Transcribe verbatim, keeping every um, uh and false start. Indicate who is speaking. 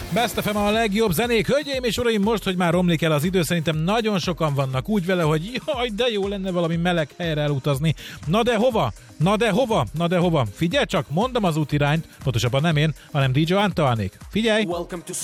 Speaker 1: Best ef em a legjobb zenék. Hölgyeim és uraim, most, hogy már romlik el az idő, szerintem nagyon sokan vannak úgy vele, hogy jaj, de jó lenne valami meleg helyre elutazni. Na de hova? Na de hova? Na de hova? Figyelj csak, mondom az útirányt, pontosabban nem én, hanem dé dzsé Antoánék. Figyelj!